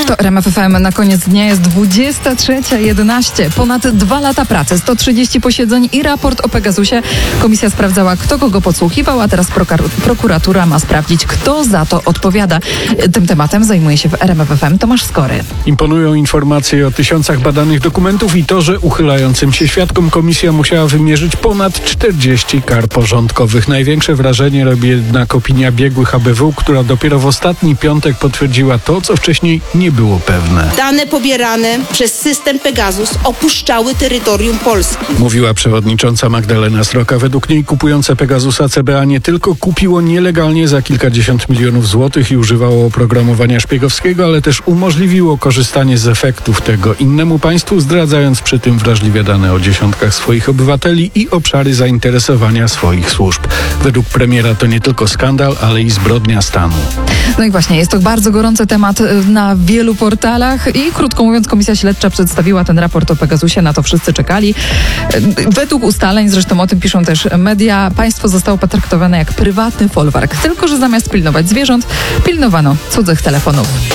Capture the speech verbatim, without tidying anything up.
To R M F F M. Na koniec dnia jest dwudziesta trzecia jedenaście. Ponad dwa lata pracy, sto trzydzieści posiedzeń i raport o Pegasusie. Komisja sprawdzała, kto kogo podsłuchiwał, a teraz prokuratura ma sprawdzić, kto za to odpowiada. Tym tematem zajmuje się w R M F F M Tomasz Skory. Imponują informacje o tysiącach badanych dokumentów i to, że uchylającym się świadkom komisja musiała wymierzyć ponad czterdzieści kar porządkowych. Największe wrażenie robi jednak opinia biegłych A B W, która dopiero w ostatni piątek potwierdziła to, co wcześniej nie było pewne. Dane pobierane przez system Pegasus opuszczały terytorium Polski. Mówiła przewodnicząca Magdalena Sroka. Według niej kupujące Pegasusa C B A nie tylko kupiło nielegalnie za kilkadziesiąt milionów złotych i używało oprogramowania szpiegowskiego, ale też umożliwiło korzystanie z efektów tego innemu państwu, zdradzając przy tym wrażliwe dane o dziesiątkach swoich obywateli i obszary zainteresowania swoich służb. Według premiera to nie tylko skandal, ale i zbrodnia stanu. No i właśnie, jest to bardzo gorący temat na wielu portalach i krótko mówiąc, Komisja Śledcza przedstawiła ten raport o Pegasusie, na to wszyscy czekali. Według ustaleń, zresztą o tym piszą też media, państwo zostało potraktowane jak prywatny folwark, tylko że zamiast pilnować zwierząt, pilnowano cudzych telefonów.